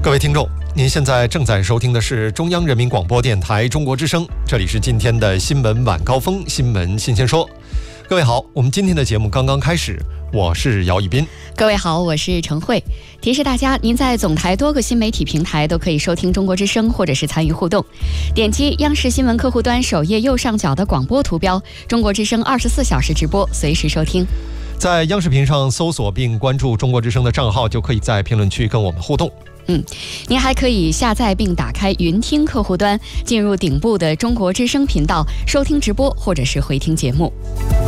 各位听众，您现在正在收听的是中央人民广播电台中国之声，这里是今天的新闻晚高峰，新闻新鲜说。各位好，我们今天的节目刚刚开始，我是姚一斌。 各位好，我是程慧。提示大家，您在总台多个新媒体平台都可以收听中国之声，或者是参与互动。点击央视新闻客户端首页右上角的广播图标，中国之声24小时直播，随时收听。 在央视频上搜索并关注中国之声的账号，就可以在评论区跟我们互动。 您还可以下载并打开云听客户端，进入顶部的中国之声频道，收听直播或者是回听节目。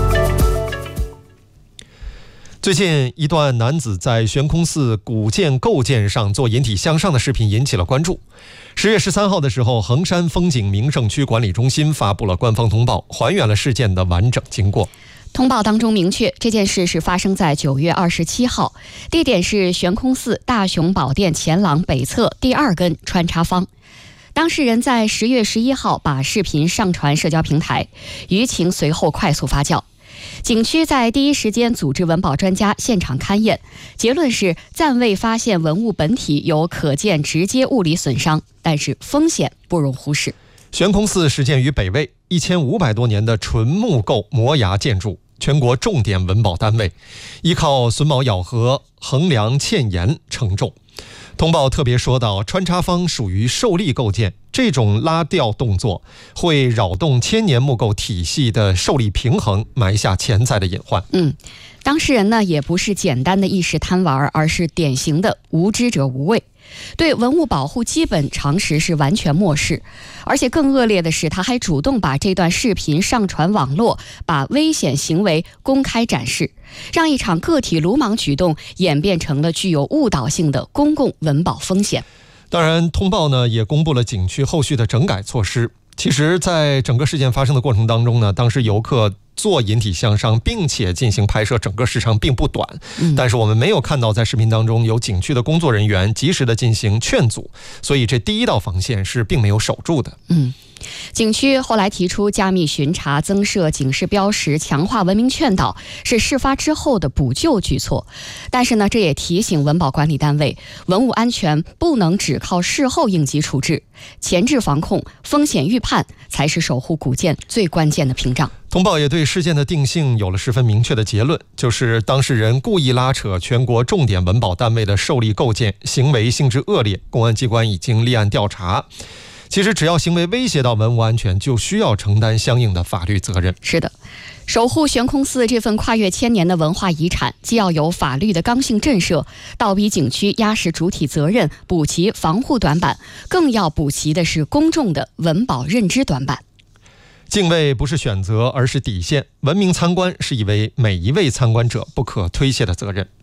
最近一段男子在悬空寺古建构件上做引体向上的视频引起了关注。10月13号的时候，衡山风景名胜区管理中心发布了官方通报，还原了事件的完整经过。 通报当中明确，这件事是发生在9月27号，地点是悬空寺大雄宝殿前廊北侧第2根穿插方。当事人在10月11号把视频上传社交平台，舆情随后快速发酵。景区在第一时间组织文保专家现场勘验，结论是暂未发现文物本体有可见直接物理损伤，但是风险不容忽视。 悬空寺始建于北魏，1500多年的纯木构摩崖建筑，全国重点文保单位，依靠榫卯咬合、横梁嵌檐承重。通报特别说到，穿插方属于受力构件，这种拉吊动作会扰动千年木构体系的受力平衡，埋下潜在的隐患。 当事人呢也不是简单的一时贪玩，而是典型的无知者无畏，对文物保护基本常识是完全漠视。而且更恶劣的是，他还主动把这段视频上传网络，把危险行为公开展示，让一场个体鲁莽举动演变成了具有误导性的公共文保风险。 当然，通报呢也公布了景区后续的整改措施。其实在整个事件发生的过程当中呢，当时游客做引体向上并且进行拍摄，整个时长并不短，但是我们没有看到在视频当中有景区的工作人员及时的进行劝阻，所以这第一道防线是并没有守住的。 景区后来提出加密巡查、增设警示标识、强化文明劝导，是事发之后的补救举措。但是呢，这也提醒文保管理单位，文物安全不能只靠事后应急处置，前置防控、风险预判才是守护古建最关键的屏障。 通报也对事件的定性有了十分明确的结论，就是当事人故意拉扯全国重点文保单位的受力构件，行为性质恶劣，公安机关已经立案调查。其实只要行为威胁到文物安全，就需要承担相应的法律责任。 是的，守护悬空寺这份跨越千年的文化遗产，既要有法律的刚性震慑，倒逼景区压实主体责任，补齐防护短板，更要补齐的是公众的文保认知短板。 敬畏不是选择，而是底线。文明参观是每一位参观者不可推卸的责任。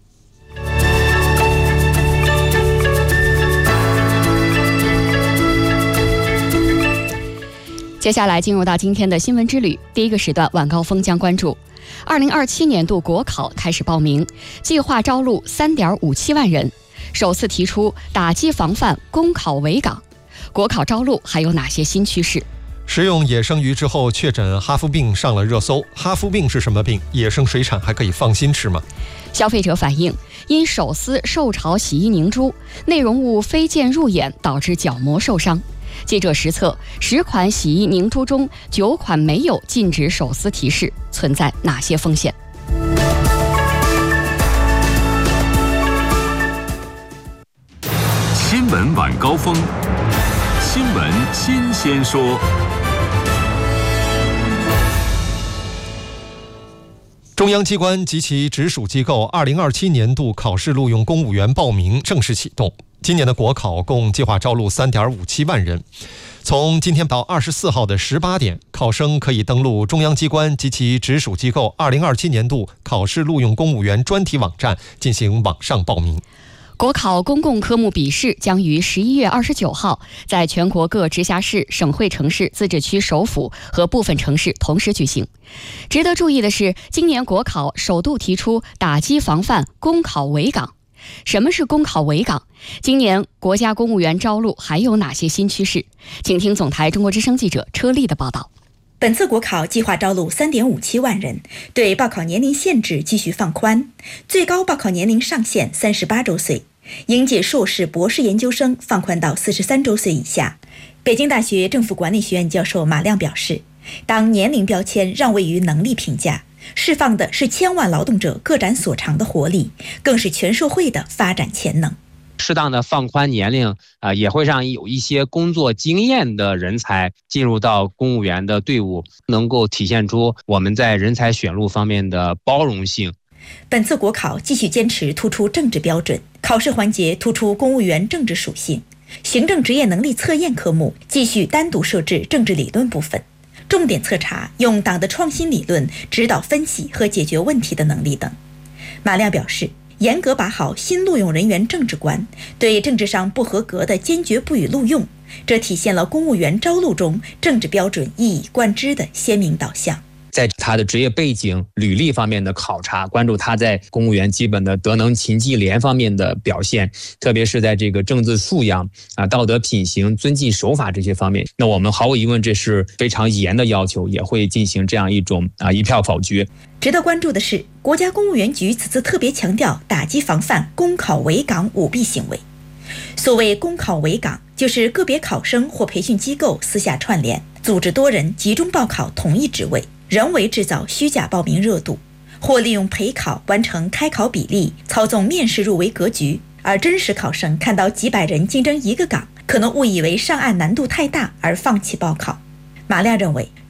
接下来进入到今天的新闻之旅，第一个时段晚高峰将关注2027年度国考开始报名，计划招录3.57万人，首次提出打击防范公考围岗。国考招录还有哪些新趋势？ 食用野生鱼之后确诊哈夫病上了热搜，哈夫病是什么病？野生水产还可以放心吃吗？ 消费者反映，因手撕受潮洗衣凝珠，内容物飞溅入眼，导致角膜受伤。记者实测10款洗衣凝珠中9款没有禁止手撕提示，存在哪些风险？ 新闻晚高峰，新闻新鲜说。 中央机关及其直属机构2027年度考试录用公务员报名正式启动。今年的国考共计划招录3.57万人。从今天到24号的18点，考生可以登录中央机关及其直属机构2027年度考试录用公务员专题网站进行网上报名。 国考公共科目笔试将于11月29号在全国各直辖市、省会城市、自治区首府和部分城市同时举行。值得注意的是，今年国考首度提出打击防范公考围岗。什么是公考围岗？今年国家公务员招录还有哪些新趋势？请听总台中国之声记者车丽的报道。 本次国考计划招录3.57万人，对报考年龄限制继续放宽，最高报考年龄上限38周岁， 应届硕士、博士研究生放宽到43周岁以下。北京大学政府管理学院教授马亮表示，当年龄标签让位于能力评价，释放的是千万劳动者各展所长的活力，更是全社会的发展潜能。 适当的放宽年龄也会让有一些工作经验的人才进入到公务员的队伍，能够体现出我们在人才选录方面的包容性。 本次国考继续坚持突出政治标准，考试环节突出公务员政治属性，行政职业能力测验科目继续单独设置政治理论部分，重点测查用党的创新理论指导分析和解决问题的能力等。马亮表示，严格把好新录用人员政治观，对政治上不合格的坚决不予录用，这体现了公务员招录中政治标准一以贯之的鲜明导向。 在他的职业背景、履历方面的考察，关注他在公务员基本的德能勤绩廉方面的表现，特别是在这个政治素养道德品行、遵纪守法这些方面。那我们毫无疑问，这是非常严的要求，也会进行这样一种一票否决。 值得关注的是，国家公务员局此次特别强调打击防范公考围岗舞弊行为。所谓公考围岗，就是个别考生或培训机构私下串联，组织多人集中报考同一职位，人为制造虚假报名热度，或利用陪考完成开考比例，操纵面试入围格局，而真实考生看到几百人竞争一个岗，可能误以为上岸难度太大而放弃报考。马亮认为，